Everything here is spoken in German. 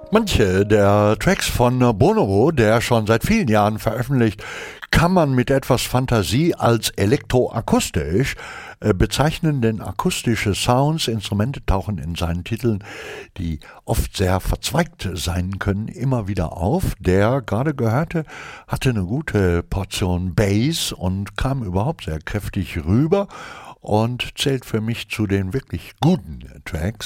Manche der Tracks von Bonobo, der schon seit vielen Jahren veröffentlicht, kann man mit etwas Fantasie als elektroakustisch bezeichnen, denn akustische Sounds, Instrumente tauchen in seinen Titeln, die oft sehr verzweigt sein können, immer wieder auf. Der gerade gehörte hatte eine gute Portion Bass und kam überhaupt sehr kräftig rüber und zählt für mich zu den wirklich guten Tracks.